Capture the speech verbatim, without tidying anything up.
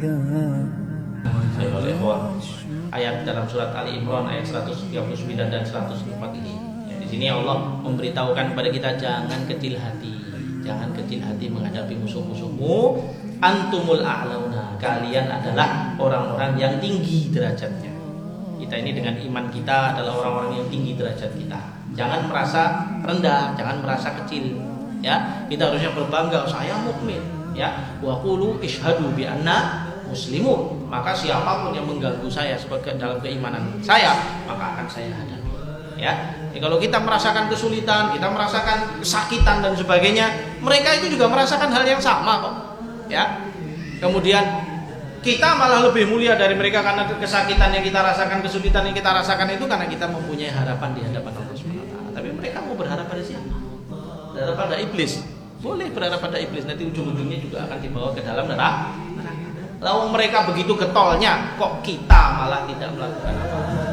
Ayat dalam surat Ali Imran ayat seratus tiga puluh sembilan dan seratus empat ini. Ya, di sini Allah memberitahukan kepada kita jangan kecil hati, jangan kecil hati menghadapi musuh-musuhmu. Antumul a'launa, kalian adalah orang-orang yang tinggi derajatnya. Kita ini dengan iman kita adalah orang-orang yang tinggi derajat kita. Jangan merasa rendah, jangan merasa kecil. Ya, kita harusnya berbangga, saya mukmin. Ya, wa qulu ishhadu bi anna muslimun. Maka siapapun yang mengganggu saya sebagai dalam keimanan saya, maka akan saya hadapi. Ya, jadi kalau kita merasakan kesulitan, kita merasakan kesakitan dan sebagainya, mereka itu juga merasakan hal yang sama kok. Ya, kemudian kita malah lebih mulia dari mereka karena kesakitan yang kita rasakan, kesulitan yang kita rasakan itu karena kita mempunyai harapan di hadapan Allah subhanahu wa taala. Tapi mereka mau berharap pada siapa? Berharap pada iblis. Boleh berharap pada iblis, nanti ujung-ujungnya juga akan dibawa ke dalam neraka. Lalu mereka begitu getolnya, kok kita malah tidak melakukan apa-apa?